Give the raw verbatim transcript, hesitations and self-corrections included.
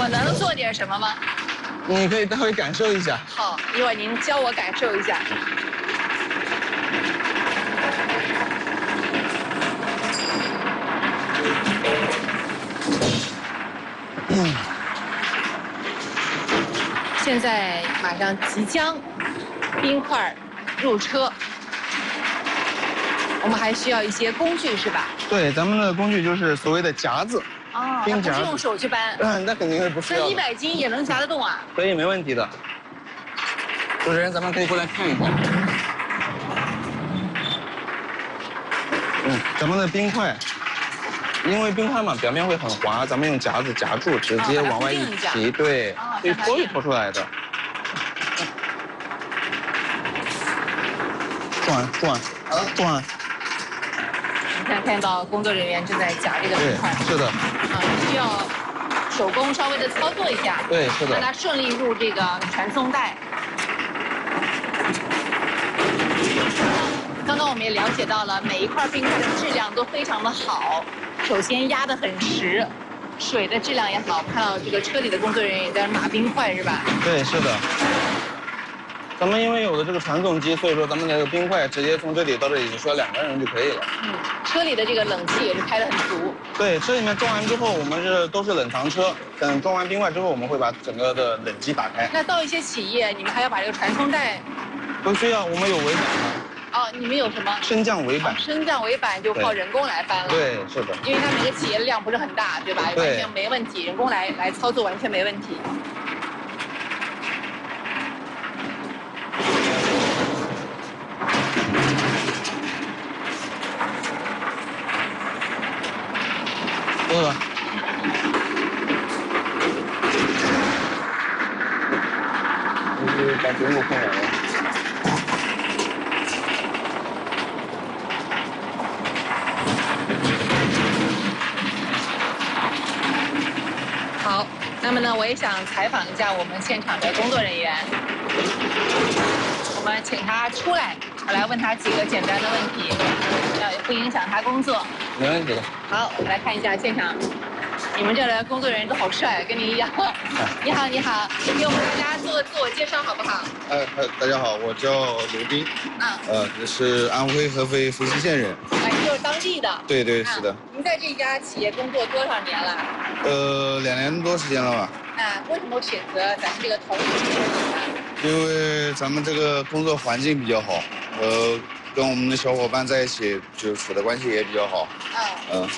我能做点什么吗？ 你可以待会感受一下。 好，一会儿您教我感受一下。 嗯。 现在马上即将冰块入车，我们还需要一些工具是吧？ 对，咱们的工具就是所谓的夹子。 哦， 冰夹子不是用手去搬。 嗯，那肯定是不需要的。 那一百斤也能夹得动啊？ 可以，没问题的。主持人，咱们可以过来看一下。嗯，咱们的冰块，因为冰块嘛，表面会很滑，咱们用夹子夹住，直接往外一提，对，可以拖就拖出来的。转转转。 现在看到工作人员正在夹这个冰块。 是的。 啊，需要手工稍微的操作一下。 对，是的。 让它顺利入这个传送带。刚刚我们也了解到了，每一块冰块的质量都非常的好。首先压得很实，水的质量也好。看到这个车里的工作人员也在码冰块是吧？ 对，是的。咱们因为有了这个传送机，所以说咱们的冰块直接从这里到这里只需要两个人就可以了。 嗯，车里的这个冷气也是开得很足。 对，车里面装完之后，我们是都是冷藏车，等装完冰块之后，我们会把整个的冷机打开。 那到一些企业，你们还要把这个传送带？ 不需要，我们有围板的。 哦，你们有什么？ 升降围板。 升降围板就靠人工来搬了。 对，是的。 因为它每个企业的量不是很大，对吧？完全没问题，人工来来操作完全没问题。 饿了。就是把节目看完了。 好，那么呢，我也想采访一下我们现场的工作人员。我们请他出来，我来问他几个简单的问题，呃，不影响他工作。 没问题的。 好，我们来看一下现场，你们这儿的工作人员都好帅，跟您一样。你好，你好，给我们大家做自我介绍好不好？ 呃呃，大家好，我叫刘斌， 啊， 呃，是安徽合肥肥西县人。 哎，你就是当地的？ 对对，是的。 您在这家企业工作多少年了？ 呃，两年多时间了吧。 啊，为什么选择咱们这个同行业呢？ 因为咱们这个工作环境比较好，呃，跟我们的小伙伴在一起就处的关系也比较好。 嗯。 嗯。